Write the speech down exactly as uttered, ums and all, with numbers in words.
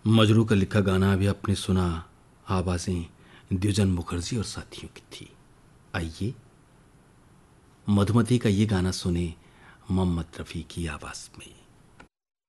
मजरू का लिखा गाना भी आपने सुना, आवाज़ें द्विजन मुखर्जी और साथियों की थी। आइए मधुमती का ये गाना सुने मोहम्मद रफ़ी की आवाज़ में।